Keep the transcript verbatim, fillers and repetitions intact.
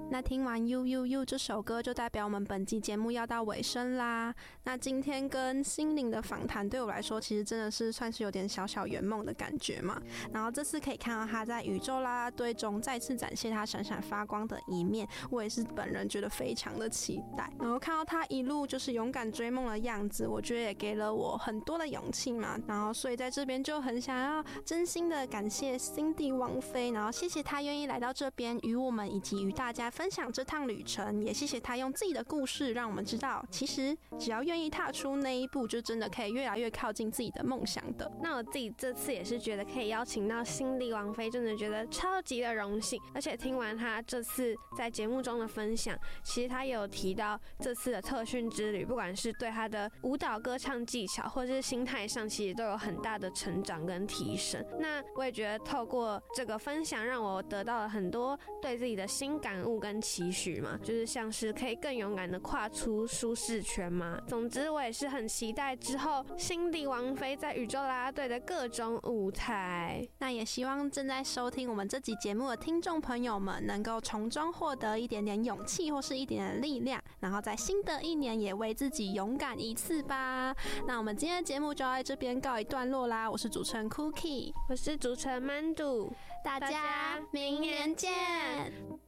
那听完 You You You 这首歌，就代表我们本期节目要到尾声啦。那今天跟心灵的访谈对我来说，其实真的是算是有点小小圆梦的感觉嘛。然后这次可以看到他在宇宙啦啦队中再次展现他闪闪发光的一面，我也是本人觉得非常的期待。然后看到他一路就是勇敢追梦的样子，我觉得也给了我很多的勇气嘛。然后所以在这边就很想要真心的感谢 Cindy 王菲，然后谢谢他愿意来到这边与我们以及与大家分享这趟旅程，也谢谢他用自己的故事让我们知道，其实只要愿意踏出那一步，就真的可以越来越靠近自己的梦想的。 那我自己这次也是觉得可以邀请到心力王菲，真的觉得超级的荣幸。而且听完他这次在节目中的分享，其实他也有提到这次的特训之旅，不管是对他的舞蹈歌唱技巧或者是心态上，其实都有很大的成长跟提升。那我也觉得透过这个分享，让我得到了很多对自己的新感悟跟期许嘛，就是像是可以更勇敢的跨出舒适圈嘛。总之我也是很期待之后心力王菲在宇宙啦啦队的各种舞台。 那也希望正在收听我们这集节目的听众朋友们能够从中获得一点点勇气或是一点点力量，然后在新的一年也为自己勇敢一次吧。那我们今天的节目就要在这边告一段落啦。我是主持人 Cookie， 我是主持人 Mandu， 大家明年见。